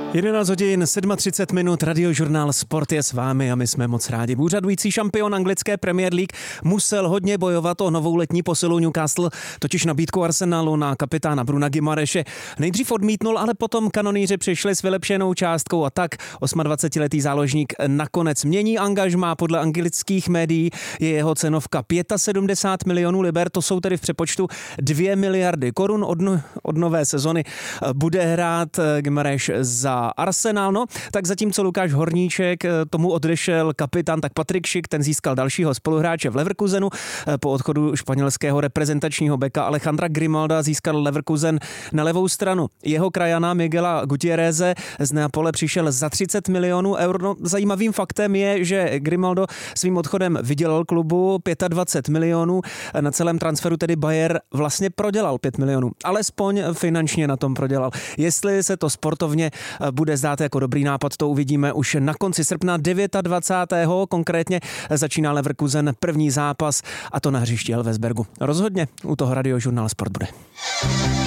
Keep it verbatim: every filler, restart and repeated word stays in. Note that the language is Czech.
jedenáct hodin třicet sedm minut, radiožurnál Sport je s vámi a my jsme moc rádi. Úřadující šampion anglické Premier League musel hodně bojovat o novou letní posilu. Newcastle totiž nabídku Arsenalu na kapitána Bruna Guimaraese nejdřív odmítnul, ale potom kanonýři přišli s vylepšenou částkou a tak dvacetipětiletý záložník nakonec mění angažmá. Podle anglických médií je jeho cenovka sedmdesát pět milionů liber, to jsou tedy v přepočtu dvě miliardy korun. Od, no, od nové sezony bude hrát Guimaraes za Arsenal. No, tak zatímco Lukáš Horníček, tomu odešel kapitán, tak Patrik Schick, ten získal dalšího spoluhráče v Leverkusenu. Po odchodu španělského reprezentačního beka Alejandra Grimalda získal Leverkusen na levou stranu jeho krajana Miguela Gutierreze z Neapole přišel za třicet milionů eur. No, zajímavým faktem je, že Grimaldo svým odchodem vydělal klubu dvacet pět milionů. Na celém transferu tedy Bayer vlastně prodělal pět milionů. Alespoň finančně na tom prodělal. Jestli se to sportovně bude zdát jako dobrý nápad, to uvidíme už na konci srpna dvacátého devátého Konkrétně začíná Leverkusen první zápas a to na hřišti Elversbergu. Rozhodně u toho radiožurnál Sport bude.